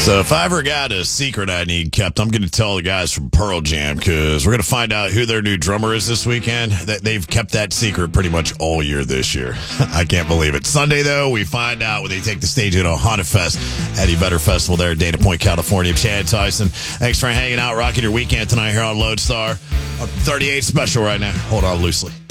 So if I ever got a secret I need kept, I'm going to tell the guys from Pearl Jam, because we're going to find out who their new drummer is this weekend. They've kept that secret pretty much all year this year. I can't believe it. Sunday, though, we find out when they take the stage at Ohana Fest, Eddie Vedder Festival there in Dana Point, California. Chad Tyson, thanks for hanging out, rocking your weekend tonight here on Lodestar. 38 special right now. Hold on loosely.